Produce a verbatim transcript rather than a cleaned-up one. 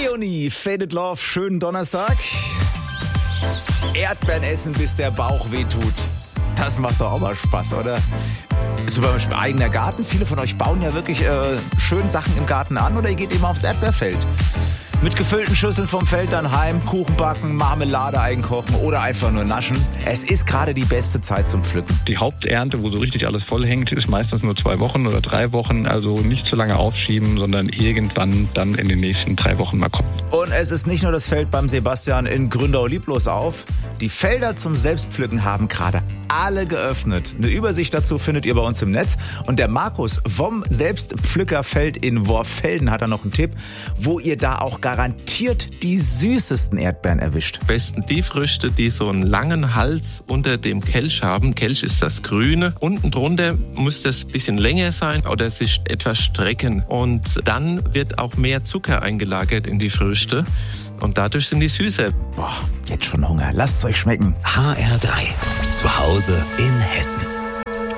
Leonie, Faded Love, schönen Donnerstag. Erdbeeren essen, bis der Bauch wehtut. Das macht doch auch mal Spaß, oder? Ist beim eigener Garten. Viele von euch bauen ja wirklich äh, schön Sachen im Garten an oder ihr geht eben aufs Erdbeerfeld. Mit gefüllten Schüsseln vom Feld dann heim, Kuchen backen, Marmelade einkochen oder einfach nur naschen. Es ist gerade die beste Zeit zum Pflücken. Die Haupternte, wo so richtig alles voll hängt, ist meistens nur zwei Wochen oder drei Wochen. Also nicht zu lange aufschieben, sondern irgendwann dann in den nächsten drei Wochen mal kommen. Und es ist nicht nur das Feld beim Sebastian in Gründau-Lieblos auf. Die Felder zum Selbstpflücken haben gerade alle geöffnet. Eine Übersicht dazu findet ihr bei uns im Netz. Und der Markus vom Selbstpflückerfeld in Worfelden hat da noch einen Tipp, wo ihr da auch garantiert die süßesten Erdbeeren erwischt. Am besten die Früchte, die so einen langen Hals unter dem Kelch haben. Kelch ist das Grüne. Unten drunter muss das ein bisschen länger sein oder sich etwas strecken. Und dann wird auch mehr Zucker eingelagert in die Früchte. Und dadurch sind die süßer. Boah, jetzt schon Hunger. Lasst's euch schmecken. H R drei. Zu Hause in Hessen.